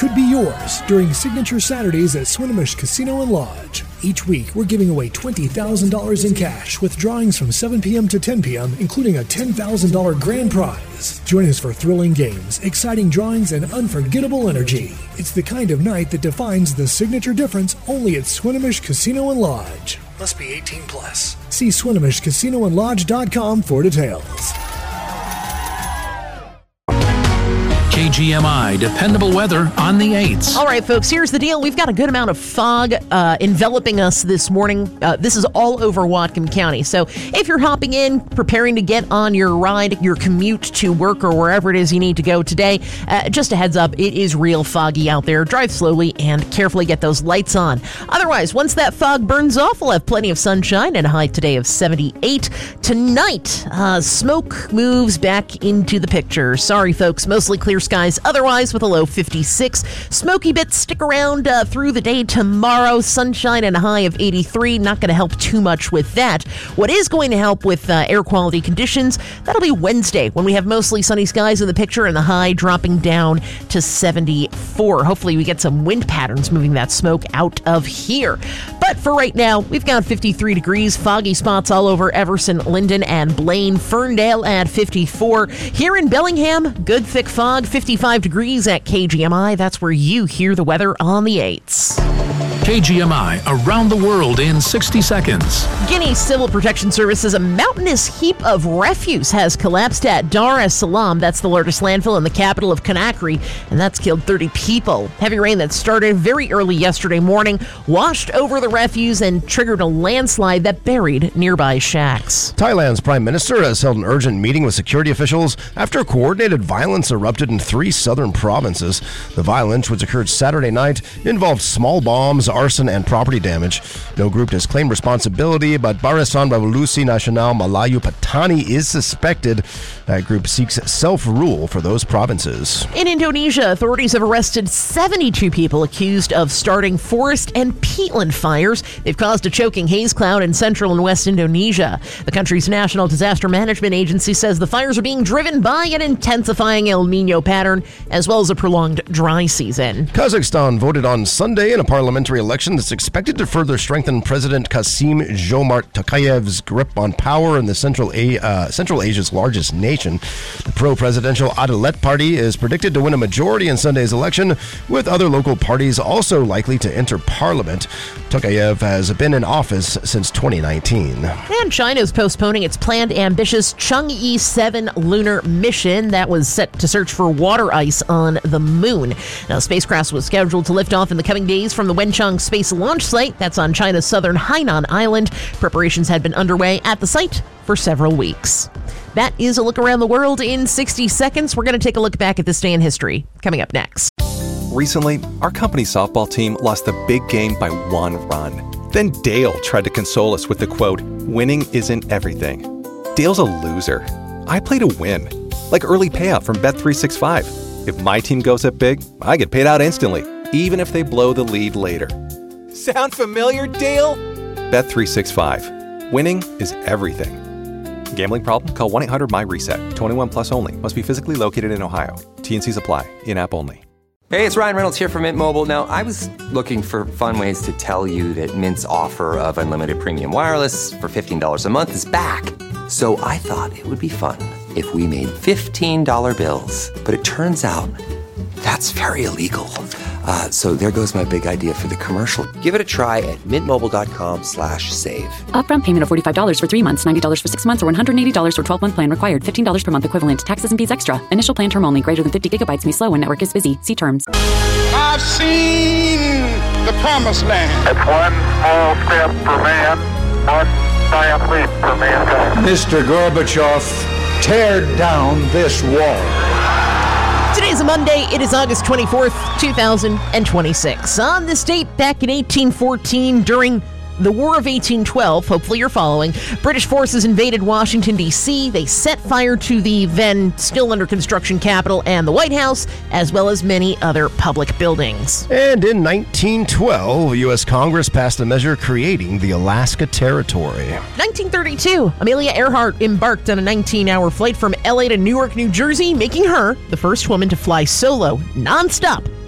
could be yours during Signature Saturdays at Swinomish Casino and Lodge. Each week, we're giving away $20,000 in cash with drawings from 7 p.m. to 10 p.m., including a $10,000 grand prize. Join us for thrilling games, exciting drawings, and unforgettable energy. It's the kind of night that defines the signature difference only at Swinomish Casino and Lodge. Must be 18 plus. See SwinomishCasinoandLodge.com for details. KGMI, dependable weather on the 8s. All right, folks, here's the deal. We've got a good amount of fog enveloping us this morning. This is all over Whatcom County. So if you're hopping in, preparing to get on your ride, your commute to work or wherever it is you need to go today, just a heads up, it is real foggy out there. Drive slowly and carefully get those lights on. Otherwise, once that fog burns off, we'll have plenty of sunshine and a high today of 78. Tonight, smoke moves back into the picture. Sorry, folks, mostly clear skies otherwise with a low 56. Smoky bits stick around through the day tomorrow. Sunshine and a high of 83. Not going to help too much with that. What is going to help with air quality conditions, that'll be Wednesday when we have mostly sunny skies in the picture and the high dropping down to 74. Hopefully we get some wind patterns moving that smoke out of here. But for right now, we've got 53 degrees, foggy spots all over Everson, Linden, and Blaine. Ferndale at 54. Here in Bellingham, good thick fog, 55 degrees at KGMI. That's where you hear the weather on the 8s. KGMI, around the world in 60 seconds. Guinea Civil Protection Service says a mountainous heap of refuse has collapsed at Dar es Salaam. That's the largest landfill in the capital of Conakry, and that's killed 30 people. Heavy rain that started very early yesterday morning washed over the refuse and triggered a landslide that buried nearby shacks. Thailand's prime minister has held an urgent meeting with security officials after coordinated violence erupted in 3 southern provinces. The violence, which occurred Saturday night, involved small bombs, arson, and property damage. No group has claimed responsibility, but Barisan Revolusi Nasional Melayu Patani is suspected. That group seeks self-rule for those provinces. In Indonesia, authorities have arrested 72 people accused of starting forest and peatland fires. They've caused a choking haze cloud in central and west Indonesia. The country's National Disaster Management Agency says the fires are being driven by an intensifying El Niño pattern, as well as a prolonged dry season. Kazakhstan voted on Sunday in a parliamentary election that's expected to further strengthen President Kassym-Jomart Tokayev's grip on power in the Central Asia's largest nation. The pro-presidential Adalet Party is predicted to win a majority in Sunday's election, with other local parties also likely to enter parliament. Tokayev has been in office since 2019. And China is postponing its planned ambitious Chang'e 7 lunar mission that was set to search for water ice on the moon. Now, spacecraft was scheduled to lift off in the coming days from the Wenchang Space Launch Site. That's on China's southern Hainan Island. Preparations had been underway at the site for several weeks. That is a look around the world in 60 seconds. We're going to take a look back at this day in history. Coming up next. Recently, our company's softball team lost a big game by 1 run. Then Dale tried to console us with the quote, "Winning isn't everything." Dale's a loser. I play to win, like early payout from Bet365. If my team goes up big, I get paid out instantly, even if they blow the lead later. Sound familiar, Dale? Bet365. Winning is everything. Gambling problem? Call 1-800-MY-RESET. 21 plus only. Must be physically located in Ohio. T&Cs apply. In-app only. Hey, it's Ryan Reynolds here from Mint Mobile. Now, I was looking for fun ways to tell you that Mint's offer of unlimited premium wireless for $15 a month is back. So I thought it would be fun if we made $15 bills. But it turns out that's very illegal. So there goes my big idea for the commercial. Give it a try at mintmobile.com/save. Upfront payment of $45 for 3 months, $90 for 6 months, or $180 for 12-month plan required. $15 per month equivalent. Taxes and fees extra. Initial plan term only. Greater than 50 gigabytes may slow when network is busy. See terms. I've seen the promised land. It's one small step for man, one giant leap for mankind. Mr. Gorbachev, tear down this wall. Today is a Monday. It is August 24th, 2026. On this date, back in 1814, during the War of 1812, hopefully you're following, British forces invaded Washington, D.C. They set fire to the then still under construction Capitol and the White House, as well as many other public buildings. And in 1912, U.S. Congress passed a measure creating the Alaska Territory. 1932, Amelia Earhart embarked on a 19-hour flight from L.A. to Newark, New Jersey, making her the first woman to fly solo, nonstop,